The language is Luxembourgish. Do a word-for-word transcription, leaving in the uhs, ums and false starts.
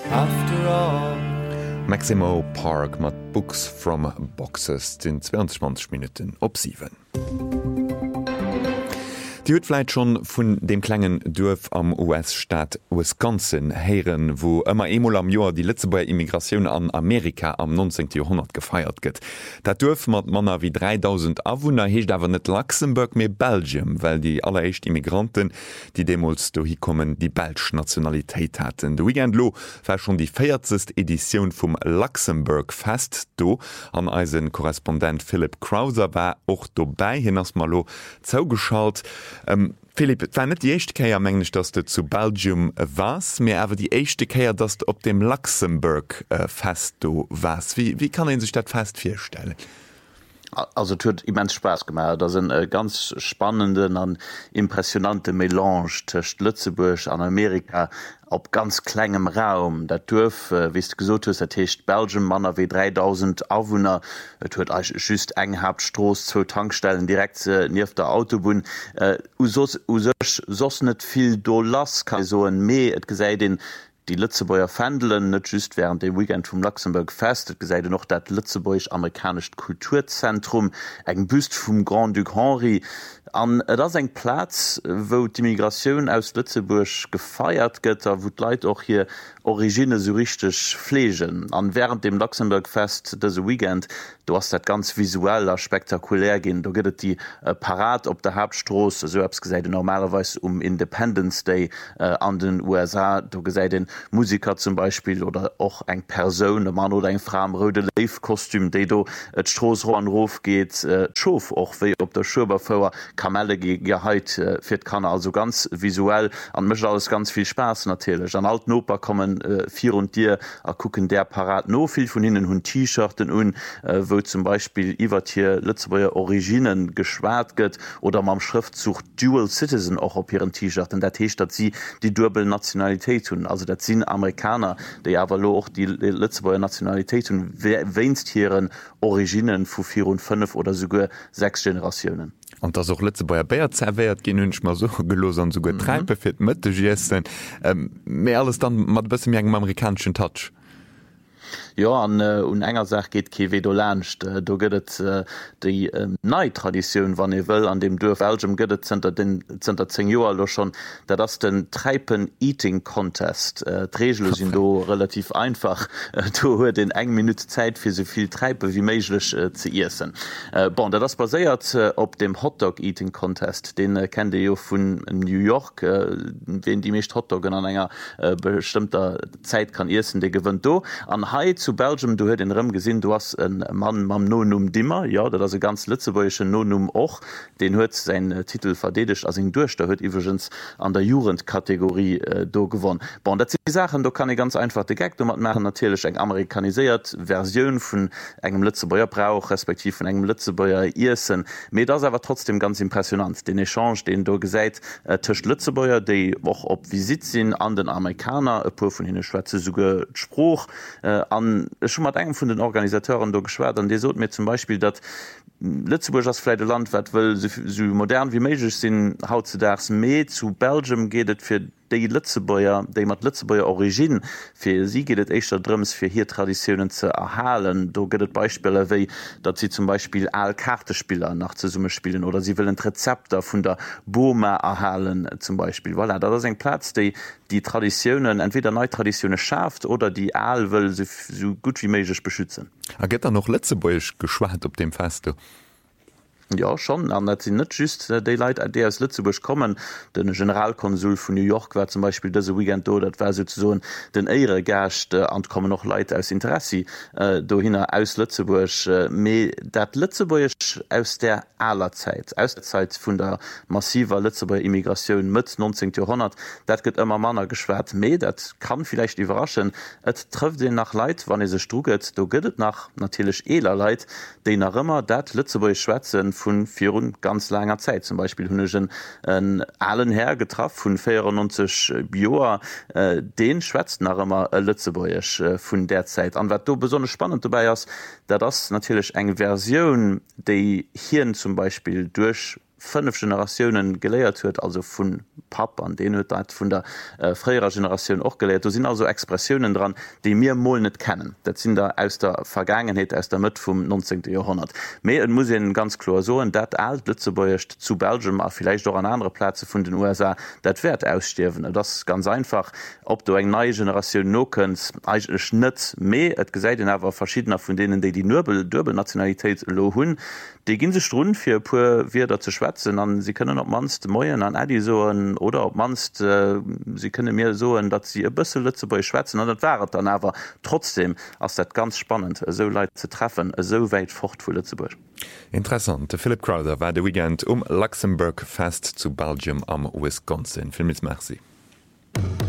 After all. Maximo Park mat Books from Boxes in zweiundzwanzig Minuten op sieben. Die huetfleit schon vun dem klengen Dörf am U S-Staat Wisconsin heieren, wo ëmmer emol am Joer die Lützeburger Immigration an Amerika am neunzehnten Jahrhundert gefeiert gëtt. Dat Dörf mat Manner wie dreitausend Awohner hecht awer net Luxemburg mé Belgium, weil die alleréischt Immigranten, die demols do hi kommen, die Belsch Nationalitéit hatten. De Weekend Lo war schon die vierzehnte Edition vum Luxemburg Fest do an eisen Korrespondent Philipp Krauser war och dobei hin ass malo zougeschalt. Ähm, Philipp, war net die echte Käier mengg, dass du zu Belgium warst, mir awer die echte Käier, dass du op dem Luxemburg äh, Fest du warst. Wie, wie kann en sich dat Fest firstellen? Also tut immens Spaß gemacht. Da sind äh, ganz spannenden an impressionante Melange zwischen Lützeburg an Amerika op ganz klengem Raum. Dat Dorf, äh, wie du gesagt hast, das heißt Belgium, Manner wie dreitausend Einwohner. Es hat eigentlich just eng Hauptstraße, zwei Tankstellen direkt äh, neben der Autobahn. Äh, sos nicht viel Dollars kann so ein mehr. Et gesagt den die Lützeburger Fandelen net just während dem Weekend vom Luxemburg Fest gesäide noch dat Lützeburg amerikanisch Kulturzentrum eng Büst vom Grand Duc Henri an äh, das eng Platz, wo die Migration aus Lützeburg gefeiert gëtt, wo Leiit auch hier Origine so richtig pflegen. An während dem Luxemburg Fest des Weekend, du hast dat ganz visuell spektakulär gin. Du gëtt die äh, Parat op der Hauptstraße, so hab's gesagt, normalerweise um Independence Day äh, an den U S A. Du gesagt den Musiker zum Beispiel oder auch eng Person, der Mann oder eng Frau am röde Leifkostüm, de do et Stroßrohr anruf geht, äh, schof auch wie op der Schöberfauer Kamelle geheit äh, fir kann also ganz visuell an mischt alles ganz viel Spaß natürlich. An alten Oper kommen äh, vier und dir äh, gucken der Parat no viel von ihnen hun T-Shirten un, äh, wo zum Beispiel iwwer hier Lützeburger Originen geschwert gëtt oder mam Schriftzug Dual Citizen auch op ihren T-Shirt, der T dat sie die Durbel Nationalität tun, also dat sind Amerikaner, die aber auch die Lützeburger Nationalität und weinst hierieren Originen vu vier und fünf oder sogar sechs Generationen. Und das auch letzte Bayer Bär zerwehrt gehen hunsch mal so gelos an so getreibe fir mit Gesten mehr alles dann mat bis im amerikanischen Touch. Ja an äh, un enger Sach geht ke we do lcht äh, do gëtt äh, die äh, Neitradition wann e wëll an dem Dorf Belgium gëtt zenter den zenter zehn Joer lo schon, dat das den Treipen Eating Contest äh, Regel sind do relativ einfach äh, du huet den eng Minute Zeit fir soviel Treipe wie meiglech äh, ze essen. Äh, bon dat das baséiert äh, op dem Hotdog Eating Contest, den äh, kennt jo vun New York, äh, wen die mecht Hotdoggen an enger äh, bestimmter Zeit kann essen, de gewënnt do an Hai zu Belgium, du hört den Rëm gesinn, du hast einen Mann mam Nonum Dimmer, ja, dat as e ganz lützebäsche Nonum och, den huet sein äh, Titel verdedigt as eng durch, der huet iwgens an der Jugendkategorie äh, do gewonnen. Bon, dat die Sachen, da kann ich ganz einfach de Gag mat machen natürlich eng amerikanisiert Version vun engem Lützebäuer Brauch, respektiv von engem Lützebäuer Issen. Me das aber trotzdem ganz impressionant. Den Echange, den du gesäit äh, Tisch Lützebäuer, die och op Visit sinn an den Amerikaner, e pu von hinne Schweze suge Spruch äh, an schon mat engen vun den Organisateuren do geschwert, an Di sot mir zum Beispiel, dat Lützeburg as Fleite Land wat well so, so modern wie méigich sinn haut ze ders méi zu Belgium gehtt fir déi Lützebäuer, déi mat Lützebäuer Origin, fir sie gehtt eichter Drëms fir hier Traditionen ze erhalen. Do gëtt Beispiele wéi, dat sie zum Beispiel all Kartespieler nach ze Summe spielen oder sie willen Rezepter vun der Bome erhalen zum Beispiel. Voilà, dat ass eng Platz, déi die Traditionen entweder Neutraditionune schafft oder die Aal will so, so gut wie méigich beschützen. Er gëtt er noch Lützeburgch geschwaart op dem Feste. Ja schon an net sinn net just äh, déi Leiit dé aus Lützeburg kommen, den Generalkonsul vun New York war zum Beispiel dëse Weekend do, dat war so den Äre Gercht äh, an kommen noch Leiit aus Interesse äh, do hinner aus Lützeburg äh, méi dat Lützeburg aus der aller Zeit aus der Zeit vun der massiver Lützeburger Immigration mit neunzehnten Jahrhundert, dat gëtt immer Manner geschwert méi, dat kann vielleicht überraschen. Et trifft den nach Leiit, wann e se struget, do gëtt nach natilech eler Leiit, déi nach immer dat Lützeburg schwätzen vun virun ganz langer Zeit. Zum Beispiel hunnechen en allen her getraff vun neunzig Joer äh, den schwätzt nach immer äh, Lützeburgch äh, vun der Zeit. An wat du besonders spannend dabei ist, da das natürlich eng Version, déi Hirn zum Beispiel durch fünf Generationen geleiert huet, also vun Pap an den huet dat vun der äh, freier Generation och geleiert. Da sind also Expressionen dran, die mir mo net kennen. Dat sind da aus der Vergangenheit aus der Mitte vom neunzehnten Jahrhundert. Me muss ganz klar so dat alt Lützebäuercht zu Belgium a vielleicht auch an andere Plätze vun den U S A dat werd aussterwen. Das ist ganz einfach, ob du eng neue Generation no könntst net me et ge seiden awer verschiedener von denen, die die Nöbel Dürbel Nationalität lo hun, die gin se run fir pu wie da zu schwätzen, an sie können op manst Moien an Ädi soen oder ob manst äh, sie könne mir soen, dat sie e bësse Lützeburg schwätzen, an dat wäret dann awer trotzdem ass dat ganz spannend so Leiit ze treffen, so weit fort vu Lützeburg. Interessant. Philip Crowther war de Weekend um Luxemburg Fest zu Belgium am Wisconsin. Filmis Merci.